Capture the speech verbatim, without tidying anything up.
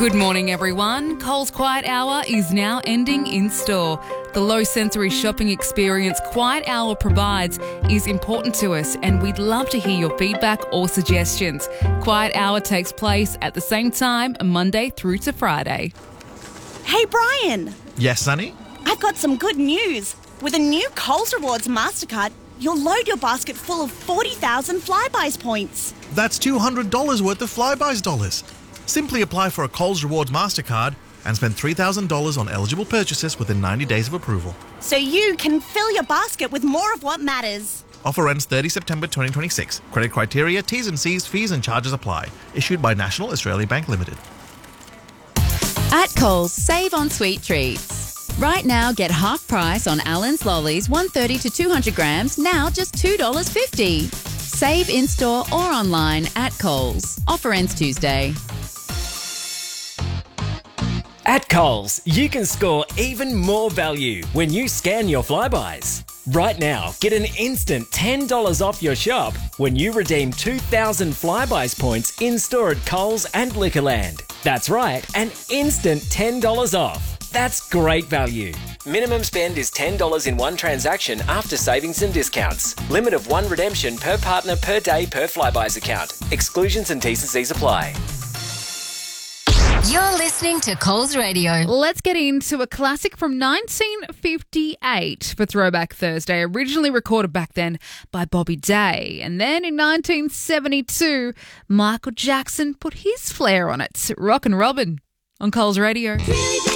Good morning, everyone. Coles Quiet Hour is now ending in store. The low sensory shopping experience Quiet Hour provides is important to us, and we'd love to hear your feedback or suggestions. Quiet Hour takes place at the same time, Monday through to Friday. Hey, Brian. Yes, Sonny? I've got some good news. With a new Coles Rewards MasterCard, you'll load your basket full of forty thousand Flybuys points. That's two hundred dollars worth of Flybuys dollars. Simply apply for a Coles Rewards MasterCard and spend three thousand dollars on eligible purchases within ninety days of approval. So you can fill your basket with more of what matters. Offer ends thirtieth September twenty twenty-six. Credit criteria, T's and C's, fees and charges apply. Issued by National Australia Bank Limited. At Coles, save on sweet treats. Right now, get half price on Allen's Lollies, one thirty to two hundred grams, now just two dollars fifty. Save in-store or online at Coles. Offer ends Tuesday. At Coles, you can score even more value when you scan your Flybuys. Right now, get an instant ten dollars off your shop when you redeem two thousand Flybuys points in-store at Coles and Liquorland. That's right, an instant ten dollars off. That's great value. Minimum spend is ten dollars in one transaction after savings and discounts. Limit of one redemption per partner per day per Flybuys account. Exclusions and T's and C's apply. You're listening to Coles Radio. Let's get into a classic from nineteen fifty-eight for Throwback Thursday, originally recorded back then by Bobby Day. And then in nineteen seventy-two, Michael Jackson put his flair on it. Rockin' Robin on Coles Radio.